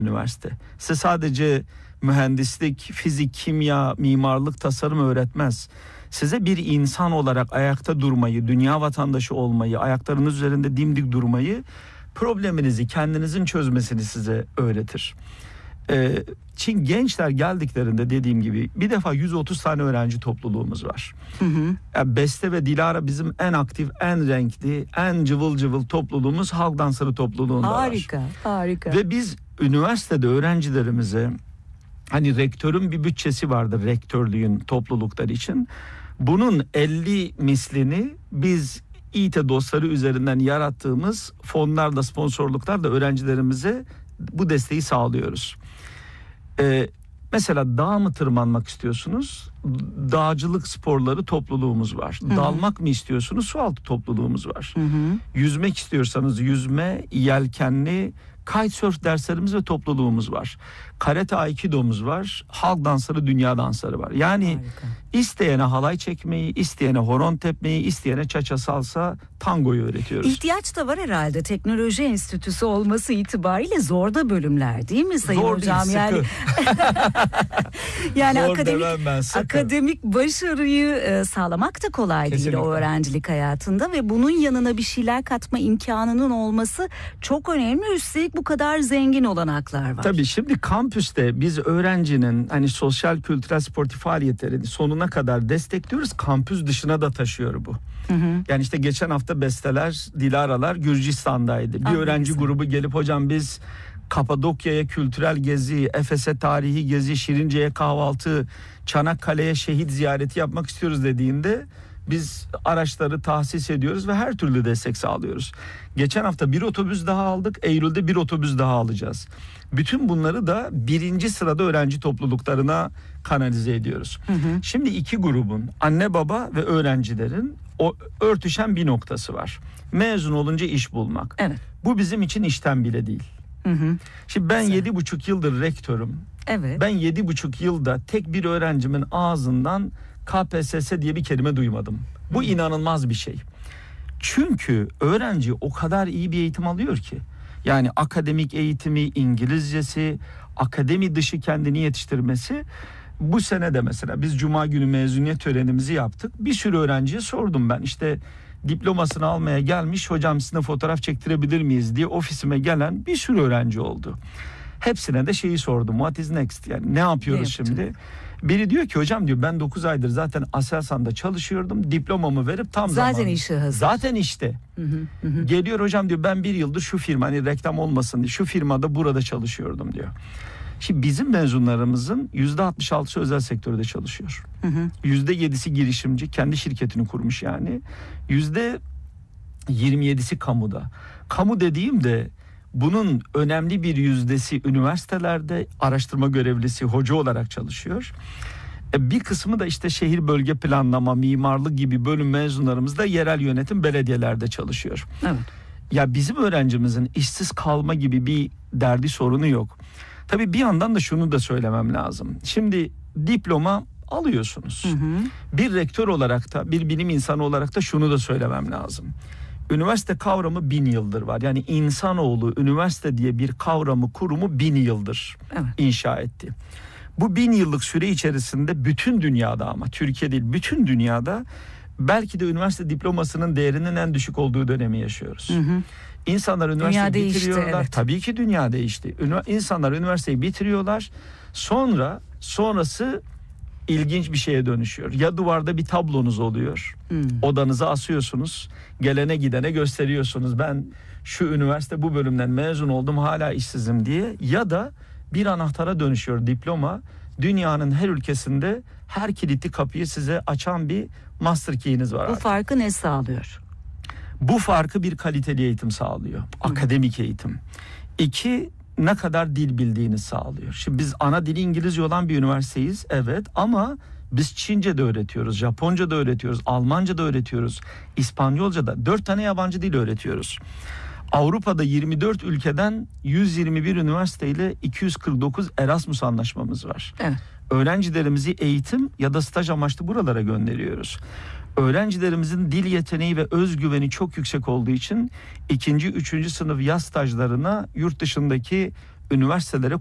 üniversite. Size sadece mühendislik, fizik, kimya, mimarlık, tasarım öğretmez. Size bir insan olarak ayakta durmayı, dünya vatandaşı olmayı, ayaklarınız üzerinde dimdik durmayı, probleminizi kendinizin çözmesini size öğretir. Çin gençler geldiklerinde dediğim gibi bir defa 130 tane öğrenci topluluğumuz var. Yani Beste ve Dilara bizim en aktif, en renkli, en cıvıl cıvıl topluluğumuz halk dansları topluluğunda var. Harika. Ve biz üniversitede öğrencilerimize, hani rektörün bir bütçesi vardır rektörlüğün toplulukları için. Bunun 50 mislini biz İİTE dostları üzerinden yarattığımız fonlarla, sponsorluklarla öğrencilerimize bu desteği sağlıyoruz. Mesela dağ mı tırmanmak istiyorsunuz? Dağcılık sporları topluluğumuz var. Dalmak mı istiyorsunuz? Sualtı topluluğumuz var. Yüzmek istiyorsanız yüzme, yelkenli, kitesurf derslerimiz ve topluluğumuz var. Karate aikido'muz var. Halk dansları, dünya dansları var. Yani isteyene halay çekmeyi, isteyene horon tepmeyi, isteyene çaça salsa, tangoyu öğretiyoruz. İhtiyaç da var herhalde. Teknoloji enstitüsü olması itibariyle zor da bölümler değil mi Sayın Zor Hocam? değil, Yani yani zor akademik başarıyı sağlamak da kolay Kesinlikle. değil o öğrencilik hayatında ve bunun yanına bir şeyler katma imkanının olması çok önemli. Üstelik bu kadar zengin olanaklar var. Tabii şimdi kampüste biz öğrencinin hani sosyal, kültürel, sportif faaliyetlerini sonuna kadar destekliyoruz. Kampüs dışına da taşıyor bu. Yani işte geçen hafta Besteler, Dilaralar Gürcistan'daydı. Bir öğrenci grubu gelip hocam biz Kapadokya'ya kültürel gezi, Efes'e tarihi gezi, Şirince'ye kahvaltı, Çanakkale'ye şehit ziyareti yapmak istiyoruz dediğinde biz araçları tahsis ediyoruz ve her türlü destek sağlıyoruz. Geçen hafta bir otobüs daha aldık. Eylül'de bir otobüs daha alacağız. Bütün bunları da birinci sırada öğrenci topluluklarına kanalize ediyoruz. Şimdi iki grubun, anne baba ve öğrencilerin o örtüşen bir noktası var. Mezun olunca iş bulmak. Evet. Bu bizim için işten bile değil. Şimdi ben 7,5 yıldır rektörüm. Evet. Ben 7,5 yılda tek bir öğrencimin ağzından KPSS diye bir kelime duymadım. Bu inanılmaz bir şey. Çünkü öğrenci o kadar iyi bir eğitim alıyor ki. Yani akademik eğitimi, İngilizcesi, akademi dışı kendini yetiştirmesi. Bu sene de mesela biz Cuma günü mezuniyet törenimizi yaptık. Bir sürü öğrenciye sordum ben. İşte diplomasını almaya gelmiş, hocam sizinle fotoğraf çektirebilir miyiz diye ofisime gelen bir sürü öğrenci oldu. Hepsine de şeyi sordum. What is next? Yani ne yapıyoruz şimdi? Biri diyor ki hocam diyor ben 9 aydır zaten Aselsan'da çalışıyordum. Diplomamı verip tam Zaten zamanı. işi hazır. Zaten işte. Geliyor hocam diyor ben bir yıldır şu firma, hani reklam olmasın diye, şu firmada burada çalışıyordum diyor. Şimdi bizim mezunlarımızın %66'sı özel sektörde çalışıyor. %7'si girişimci, kendi şirketini kurmuş yani. %27'si kamuda. Kamu dediğimde bunun önemli bir yüzdesi üniversitelerde araştırma görevlisi, hoca olarak çalışıyor. Bir kısmı da işte şehir bölge planlama, mimarlık gibi bölüm mezunlarımız da yerel yönetim, belediyelerde çalışıyor. Evet. Ya bizim öğrencimizin işsiz kalma gibi bir derdi, sorunu yok. Tabii bir yandan da şunu da söylemem lazım. Şimdi diploma alıyorsunuz. Bir rektör olarak da, bir bilim insanı olarak da şunu da söylemem lazım. Üniversite kavramı 1000 yıldır var. Yani insanoğlu üniversite diye bir kavramı, kurumu 1000 yıldır inşa etti. Bu 1000 yıllık süre içerisinde bütün dünyada, ama Türkiye değil bütün dünyada belki de üniversite diplomasının değerinin en düşük olduğu dönemi yaşıyoruz. İnsanlar üniversiteyi bitiriyorlar. Evet. Tabii ki dünya değişti. İnsanlar üniversiteyi bitiriyorlar. Sonrası ilginç bir şeye dönüşüyor. Ya duvarda bir tablonuz oluyor. Odanıza asıyorsunuz. Gelene gidene gösteriyorsunuz. Ben şu üniversite bu bölümden mezun oldum, hala işsizim diye. Ya da bir anahtara dönüşüyor diploma. Dünyanın her ülkesinde her kilitli kapıyı size açan bir master key'iniz var. Bu farkı ne sağlıyor? Bu farkı bir kaliteli eğitim sağlıyor. Akademik eğitim. 2, ne kadar dil bildiğini sağlıyor. Şimdi biz ana dili İngilizce olan bir üniversiteyiz. Evet, ama biz Çince de öğretiyoruz, Japonca da öğretiyoruz, Almanca da öğretiyoruz, İspanyolca da. 4 tane yabancı dil öğretiyoruz. Avrupa'da 24 ülkeden 121 üniversiteyle 249 Erasmus anlaşmamız var. Evet. Öğrencilerimizi eğitim ya da staj amaçlı buralara gönderiyoruz. Öğrencilerimizin dil yeteneği ve özgüveni çok yüksek olduğu için 2. 3. sınıf yaz stajlarına yurt dışındaki üniversitelere